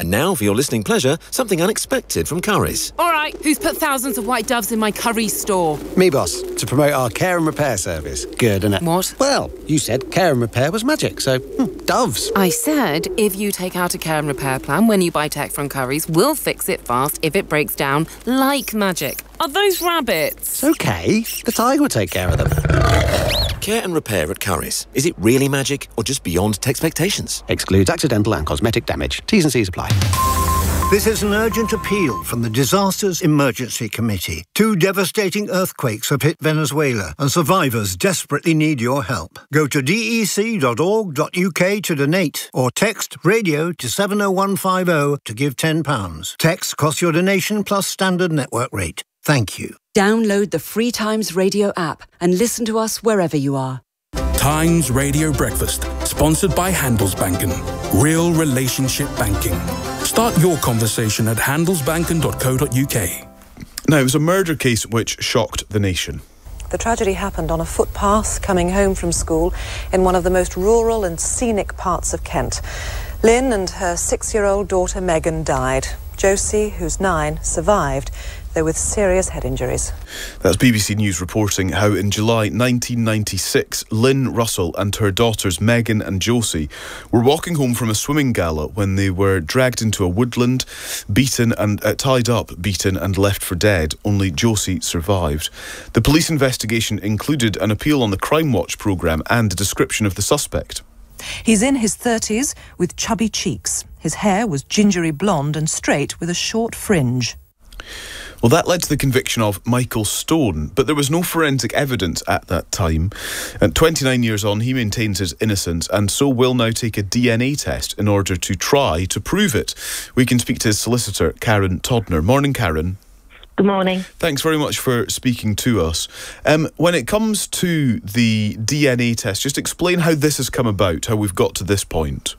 And now, for your listening pleasure, something unexpected from Currys. All right, who's put thousands of white doves in my Currys store? Me, boss, to promote our care and repair service. Good, innit? What? Well, you said care and repair was magic, so doves. I said if you take out a care and repair plan when you buy tech from Currys, we'll fix it fast if it breaks down like magic. Are those rabbits? It's okay. The tiger will take care of them. Care and repair at Currys. Is it really magic or just beyond expectations? Excludes accidental and cosmetic damage. T's and C's apply. This is an urgent appeal from the Disasters Emergency Committee. 2 devastating earthquakes have hit Venezuela, and survivors desperately need your help. Go to dec.org.uk to donate, or text radio to 70150 to give £10. Text costs your donation plus standard network rate. Thank you. Download the free Times Radio app and listen to us wherever you are. Times Radio Breakfast, sponsored by Handelsbanken. Real relationship banking. Start your conversation at handelsbanken.co.uk. Now, it was a murder case which shocked the nation. The tragedy happened on a footpath coming home from school in one of the most rural and scenic parts of Kent. Lynn and her 6-year-old daughter Megan died. Josie, who's 9, survived, though with serious head injuries. That's BBC News reporting how in July 1996, Lynn Russell and her daughters Megan and Josie were walking home from a swimming gala when they were dragged into a woodland, beaten and tied up, beaten and left for dead. Only Josie survived. The police investigation included an appeal on the Crime Watch programme and a description of the suspect. He's in his 30s with chubby cheeks. His hair was gingery blonde and straight with a short fringe. Well, that led to the conviction of Michael Stone, but there was no forensic evidence at that time. And 29 years on, he maintains his innocence and so will now take a DNA test in order to try to prove it. We can speak to his solicitor, Karen Todner. Morning, Karen. Good morning. Thanks very much for speaking to us. When it comes to the DNA test, just explain how this has come about, how we've got to this point.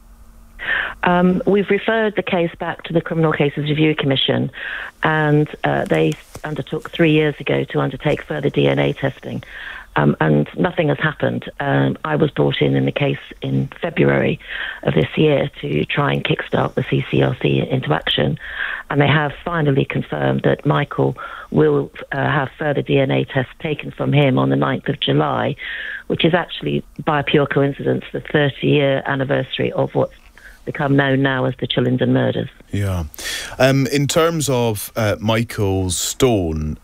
We've referred the case back to the Criminal Cases Review Commission, and they undertook 3 years ago to undertake further DNA testing, and nothing has happened. I was brought in the case in February of this year to try and kickstart the CCRC into action, and they have finally confirmed that Michael will have further DNA tests taken from him on the 9th of July, which is actually, by pure coincidence, the 30-year anniversary of what's become known now as the Chillenden murders. Yeah. In terms of Michael Stone,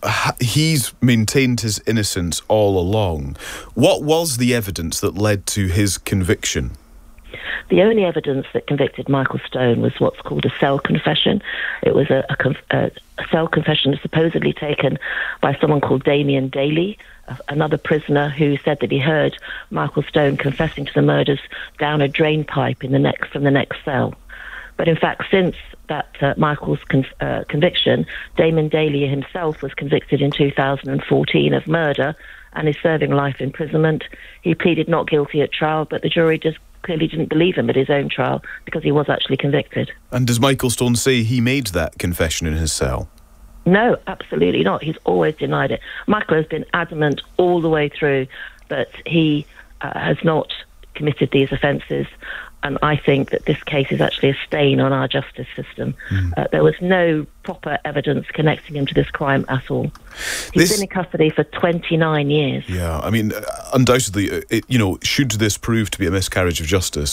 he's maintained his innocence all along. What was the evidence that led to his conviction? The only evidence that convicted Michael Stone was what's called a cell confession. It was a cell confession supposedly taken by someone called Damien Daly, another prisoner who said that he heard Michael Stone confessing to the murders down a drain pipe from the next cell. But in fact, since that Michael's conviction, Damien Daly himself was convicted in 2014 of murder and is serving life imprisonment. He pleaded not guilty at trial, but the jury just clearly didn't believe him at his own trial because he was actually convicted. And does Michael Stone say he made that confession in his cell? No, absolutely not. He's always denied it. Michael has been adamant all the way through that he has not committed these offences, and I think that this case is actually a stain on our justice system. There was no proper evidence connecting him to this crime at all. He's been in custody for 29 years. Yeah, I mean, undoubtedly, should this prove to be a miscarriage of justice,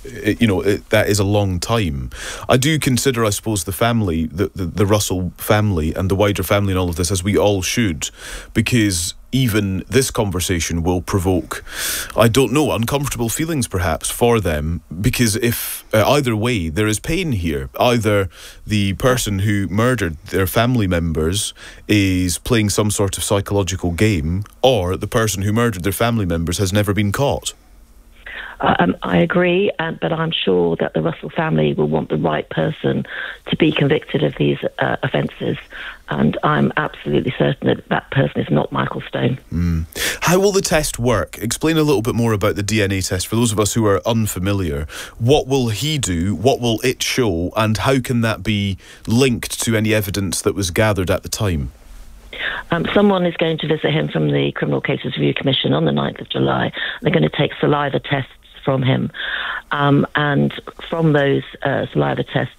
that is a long time. I do consider, I suppose, the family, the Russell family and the wider family in all of this, as we all should, because even this conversation will provoke, I don't know, uncomfortable feelings perhaps for them, because if either way there is pain here, either the person who murdered their family members is playing some sort of psychological game, or the person who murdered their family members has never been caught. I agree, but I'm sure that the Russell family will want the right person to be convicted of these offences, and I'm absolutely certain that that person is not Michael Stone. How will the test work? Explain a little bit more about the DNA test for those of us who are unfamiliar. What will he do? What will it show? And how can that be linked to any evidence that was gathered at the time? Someone is going to visit him from the Criminal Cases Review Commission on the 9th of July. They're going to take saliva tests from him. And from those saliva tests,